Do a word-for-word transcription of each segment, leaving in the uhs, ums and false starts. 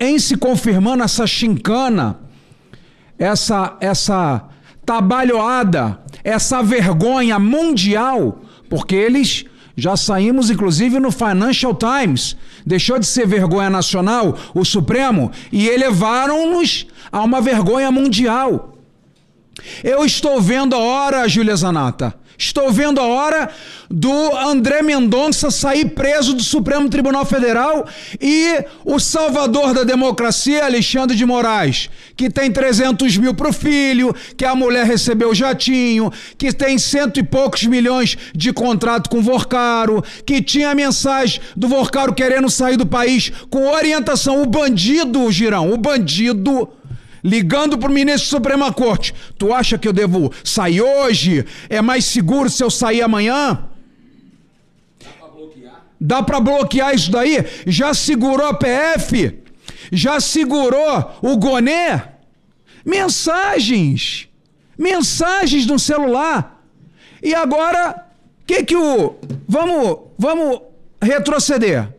vem se confirmando essa chincana, essa, essa trabalhoada, essa vergonha mundial, porque eles já saímos, inclusive, no Financial Times. Deixou de ser vergonha nacional, o Supremo, e elevaram-nos a uma vergonha mundial. Eu estou vendo a hora, Júlia Zanata, estou vendo a hora do André Mendonça sair preso do Supremo Tribunal Federal e o salvador da democracia, Alexandre de Moraes, que tem trezentos mil para o filho, que a mulher recebeu jatinho, que tem cento e poucos milhões de contrato com o Vorcaro, que tinha mensagem do Vorcaro querendo sair do país com orientação. O bandido, Girão, o bandido... ligando para o ministro da Suprema Corte, tu acha que eu devo sair hoje? É mais seguro se eu sair amanhã? Dá para bloquear? Dá para bloquear isso daí? Já segurou a P F? Já segurou o Gonê? Mensagens! Mensagens no celular! E agora, que que o... Vamos, vamos retroceder.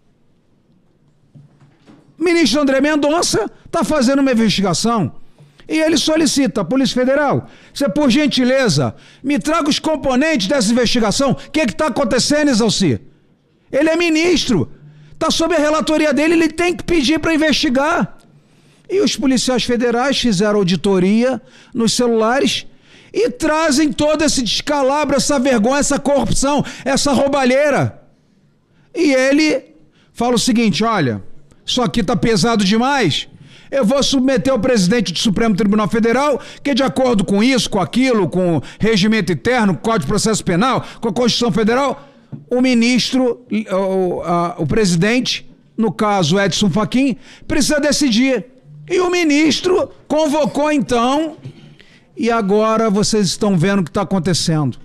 O ministro André Mendonça está fazendo uma investigação e ele solicita à Polícia Federal: você, por gentileza, me traga os componentes dessa investigação. O que está acontecendo, Exalci? Ele é ministro, está sob a relatoria dele, ele tem que pedir para investigar. E os policiais federais fizeram auditoria nos celulares e trazem todo esse descalabro, essa vergonha, essa corrupção, essa roubalheira. E ele fala o seguinte: olha, isso aqui está pesado demais, eu vou submeter ao presidente do Supremo Tribunal Federal, que de acordo com isso, com aquilo, com o regimento interno, com o Código de Processo Penal, com a Constituição Federal, o ministro, o, a, o presidente, no caso Edson Fachin, precisa decidir. E o ministro convocou então, e agora vocês estão vendo o que está acontecendo.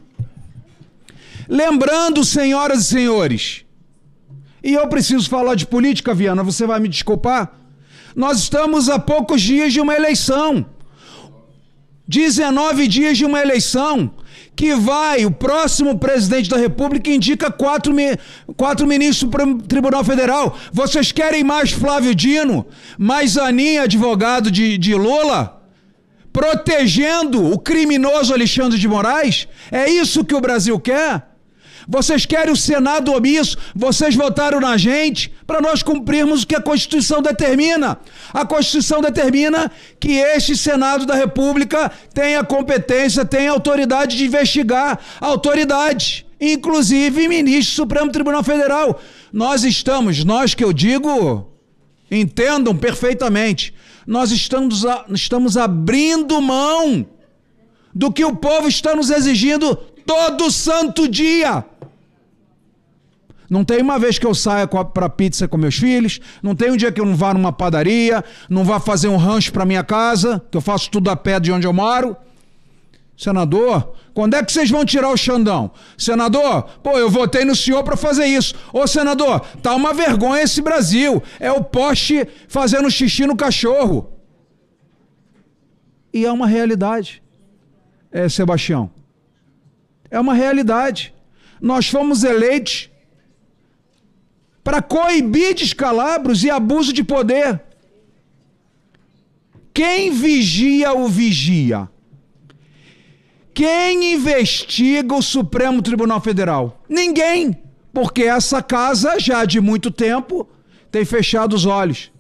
Lembrando, senhoras e senhores, e eu preciso falar de política, Viana, você vai me desculpar? Nós estamos a poucos dias de uma eleição. dezenove dias de uma eleição que vai, o próximo presidente da República indica quatro, quatro ministros para o Tribunal Federal. Vocês querem mais Flávio Dino, mais Aninha, advogado de, de Lula, protegendo o criminoso Alexandre de Moraes? É isso que o Brasil quer? Vocês querem o Senado omisso? Vocês votaram na gente para nós cumprirmos o que a Constituição determina. A Constituição determina que este Senado da República tem a competência, tem a autoridade de investigar autoridades, inclusive ministro do Supremo Tribunal Federal. Nós estamos, nós que eu digo, entendam perfeitamente, nós estamos, a, estamos abrindo mão do que o povo está nos exigindo todo santo dia. Não tem uma vez que eu saia para pizza com meus filhos, não tem um dia que eu não vá numa padaria, não vá fazer um rancho para minha casa, que eu faço tudo a pé de onde eu moro. Senador, quando é que vocês vão tirar o Xandão? Senador, pô, eu votei no senhor para fazer isso. Ô, senador, tá uma vergonha esse Brasil. É o poste fazendo xixi no cachorro. E é uma realidade, é, Sebastião. É uma realidade. Nós fomos eleitos para coibir descalabros e abuso de poder. Quem vigia o vigia? Quem investiga o Supremo Tribunal Federal? Ninguém, porque essa casa já de muito tempo tem fechado os olhos.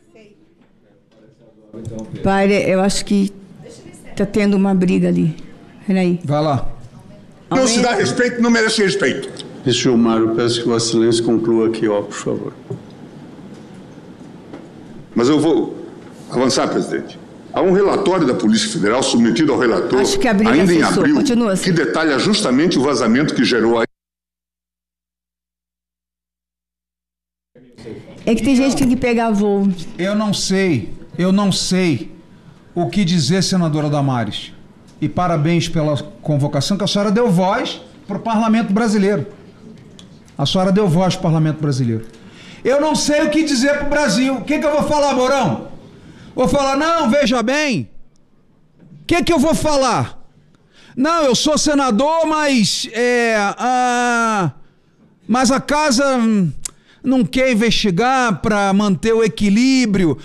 Pai, eu acho que está tendo uma briga ali. Peraí. Vai lá. Não se dá respeito, não merece respeito. Ministro Gilmar, eu peço que Vossa Excelência conclua aqui, ó, por favor. Mas eu vou avançar, presidente. Há um relatório da Polícia Federal submetido ao relator Acho que a briga ainda em cessou. abril, Continua assim. que detalha justamente o vazamento que gerou a... É que tem gente que tem que pegar voo. Eu não sei, eu não sei o que dizer, senadora Damares. E parabéns pela convocação, que a senhora deu voz para o Parlamento Brasileiro. A senhora deu voz para o Parlamento Brasileiro. Eu não sei o que dizer para o Brasil. O que, que eu vou falar, Mourão? Vou falar, não, veja bem. O que, que eu vou falar? Não, eu sou senador, mas... É, ah, mas a casa... não quer investigar para manter o equilíbrio,